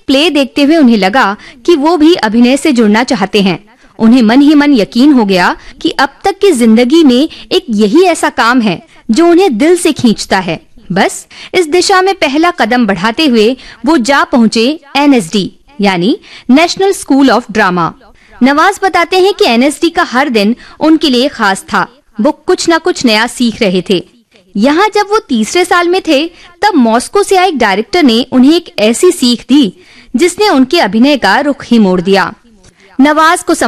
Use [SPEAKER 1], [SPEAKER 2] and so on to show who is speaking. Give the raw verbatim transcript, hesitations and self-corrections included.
[SPEAKER 1] Play देखते हुए उन्हें लगा कि वो भी अभिनय से जुड़ना चाहते हैं। उन्हें मन ही मन यकीन हो गया कि अब तक की जिंदगी में एक यही ऐसा काम है जो उन्हें दिल से खींचता है। बस इस दिशा में पहला कदम बढ़ाते हुए वो जा पहुंचे एन एस डी यानी national school of drama. Nawaz बताते हैं कि एन एस डी का हर दिन उनके लिए खास था। वो कुछ न कुछ नया सीख रहे थे। यहाँ जब वो तीसरे साल में थे तब मॉस्को से आए एक डायरेक्टर ने उन्हें एक ऐसी सीख दी जिसने उनके अभिनय का रुख ही मोड़ दिया। नवाज को